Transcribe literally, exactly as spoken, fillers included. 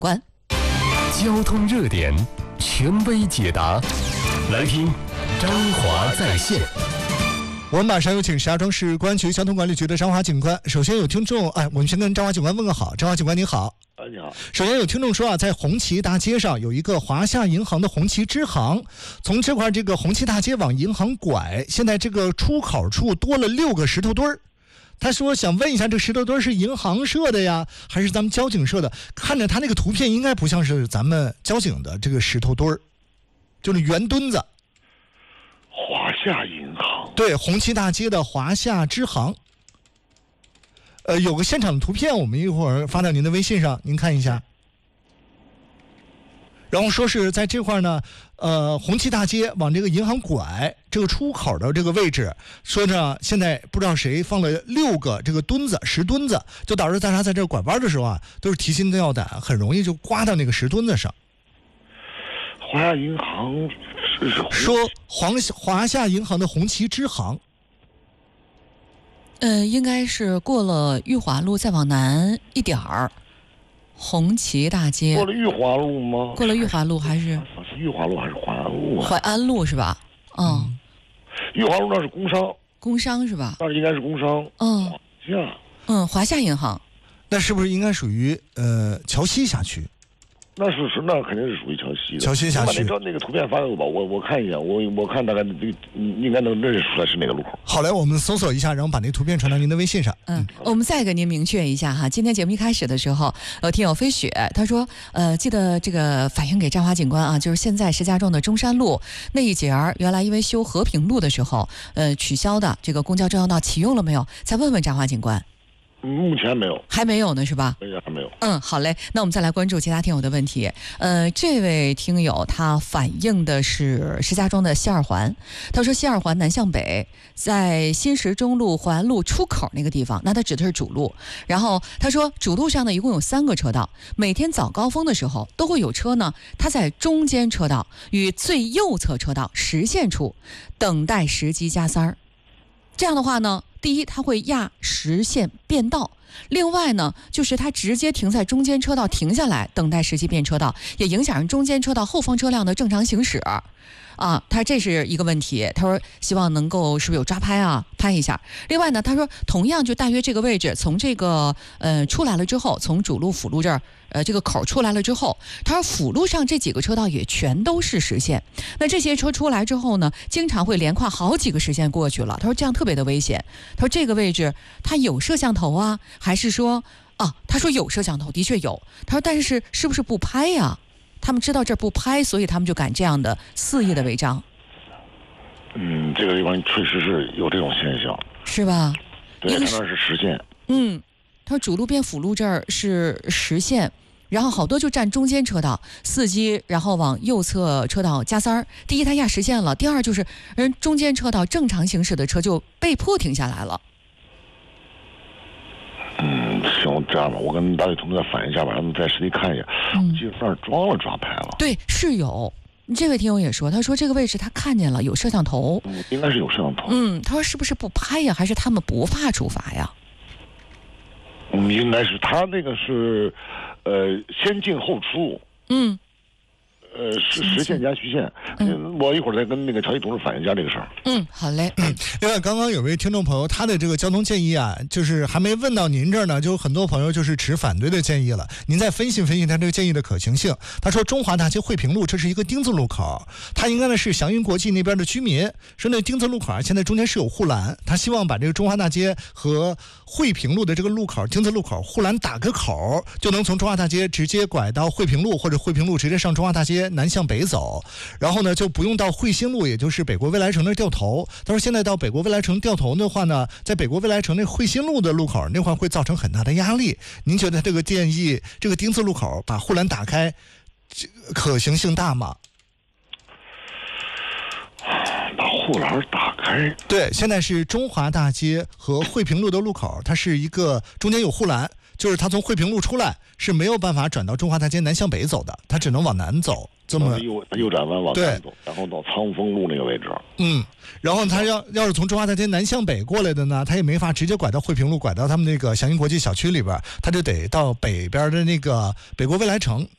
关。 交通热点，权威解答，来听张华在线。 我们马上有请石家庄市公安局交通管理局的张华警官。首先有听众，哎，我们先跟张华警官问个好。张华警官您好。 啊，你好。 首先有听众说啊，在红旗大街上有一个华夏银行的红旗支行，从这块这个红旗大街往银行拐，现在这个出口处多了六个石头墩儿。他说想问一下，这石头墩是银行设的呀，还是咱们交警设的？看着他那个图片，应该不像是咱们交警的这个石头墩儿，就是圆墩子。 华夏银行， 对，红旗大街的华夏支行。呃，有个现场的图片，我们一会儿发到您的微信上，您看一下。然后说是在这块呢，呃，红旗大街往这个银行拐，这个出口的这个位置，说着现在不知道谁放了六个这个墩子，石墩子，就导致大家在这拐弯的时候啊，都是提心吊胆，很容易就刮到那个石墩子上。 华夏银行是说黄华夏银行的红旗支行。 呃，应该是过了裕华路再往南一点儿，红旗大街。 过了裕华路吗？ 过了裕华路还是？ 是裕华路还是淮安路啊？ 淮安路是吧？嗯。 嗯裕华路那是工商。 工商是吧？ 那应该是工商。 嗯。 华夏。 嗯，华夏银行。 那是不是应该属于呃桥西辖区？ 那是是那肯定是属于桥西的。 桥西辖区。 你把那那个图片发给我吧，我我看一眼，我我看大概这个应该能认识出来是哪个路口。 好嘞，我们搜索一下，然后把那个图片传到您的微信上。 嗯，我们再给您明确一下哈，今天节目一开始的时候，有听友飞雪他说，呃，记得这个反映给张华警官啊，就是现在石家庄的中山路那一节儿，原来因为修和平路的时候，呃，取消的这个公交专用道启用了没有？再问问张华警官。 目前没有， 还没有呢，是吧？ 还没有。 嗯，好嘞，那我们再来关注其他听友的问题。呃，这位听友他反映的是石家庄的西二环，他说西二环南向北，在新石中路淮安路出口那个地方，那他指的是主路。然后他说主路上呢一共有三个车道，每天早高峰的时候都会有车呢，他在中间车道与最右侧车道实线处等待时机加塞儿。这样的话呢，第一，它会压实线变道；另外呢，就是它直接停在中间车道停下来，等待时机变车道，也影响中间车道后方车辆的正常行驶。啊，他这是一个问题。他说希望能够是不是有抓拍啊，拍一下。另外呢，他说同样就大约这个位置，从这个呃出来了之后，从主路辅路这儿呃这个口出来了之后，他说辅路上这几个车道也全都是实线。那这些车出来之后呢，经常会连跨好几个实线过去了。他说这样特别的危险。他说这个位置他有摄像头啊，还是说啊？他说有摄像头，的确有。他说但是是不是不拍呀？他们知道这不拍，所以他们就敢这样的肆意的违章。 嗯，这个地方确实是有这种现象， 是吧？ 对，他那是实线。 嗯，他说主路变辅路这儿是实线，然后好多就占中间车道，司机然后往右侧车道加塞儿。第一，他压实线了；第二，就是人中间车道正常行驶的车就被迫停下来了。 嗯，行，这样吧，我跟大队同志再反映一下吧，让他们再实地看一下。嗯，记得那儿装了抓拍了。 对，是有。这位听友也说，他说这个位置他看见了有摄像头。 嗯，应该是有摄像头。 嗯，他说是不是不拍呀？还是他们不怕处罚呀？ 嗯，应该是他那个是，呃，先进后出。 嗯。 呃，实实线加虚线，嗯，我一会儿再跟那个乔伊同志反映一下这个事儿。 嗯，好嘞。 嗯，另外，刚刚有位听众朋友，他的这个交通建议啊，就是还没问到您这儿呢，就很多朋友就是持反对的建议了。您再分析分析他这个建议的可行性。他说，中华大街惠平路这是一个丁字路口，他应该呢是祥云国际那边的居民，说那丁字路口啊，现在中间是有护栏，他希望把这个中华大街和惠平路的这个路口丁字路口护栏打个口，就能从中华大街直接拐到惠平路，或者惠平路直接上中华大街南向北走，然后呢就不用到惠新路，也就是北国未来城那掉头。他说现在到北国未来城掉头的话呢，在北国未来城那惠新路的路口那块会造成很大的压力。您觉得这个建议，这个丁字路口把护栏打开，可行性大吗？ 把护栏打开。 对，现在是中华大街和惠平路的路口，它是一个中间有护栏，就是它从惠平路出来是没有办法转到中华大街南向北走的，它只能往南走。这么右右转弯往南走，然后到苍峰路那个位置。 嗯，然后他要要是从中华大街南向北过来的呢，他也没法直接拐到惠平路，拐到他们那个祥云国际小区里边，他就得到北边的那个北国未来城